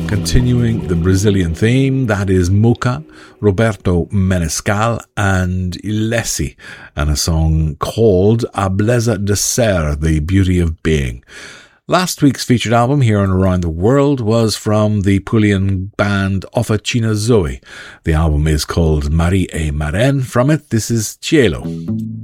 Continuing the Brazilian theme, that is Muca, Roberto Menescal and Ilesi, and a song called A Beleza de Ser, The Beauty of Being. Last week's featured album here on Around the World was from the Pulian band Officina Zoe. The album is called Marie e Maren. From it, this is Cielo.